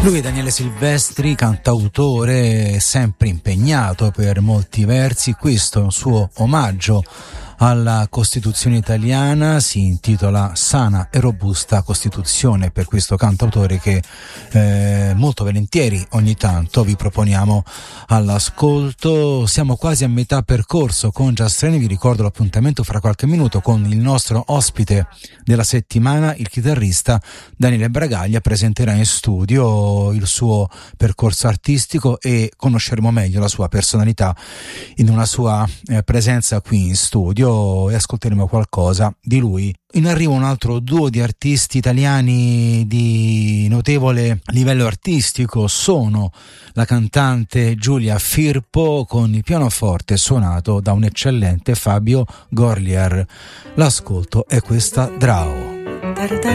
Lui è Daniele Silvestri, cantautore sempre impegnato per molti versi. Questo è un suo omaggio alla Costituzione italiana, si intitola Sana e robusta Costituzione, per questo cantautore che molto volentieri ogni tanto vi proponiamo all'ascolto. Siamo quasi a metà percorso con Just Train, vi ricordo l'appuntamento fra qualche minuto con il nostro ospite della settimana, il chitarrista Daniele Bragaglia. Presenterà in studio il suo percorso artistico e conosceremo meglio la sua personalità in una sua presenza qui in studio, e ascolteremo qualcosa di lui. In arrivo un altro duo di artisti italiani di notevole livello artistico, sono la cantante Giulia Firpo con il pianoforte suonato da un eccellente Fabio Gorlier. L'ascolto è questa Drao.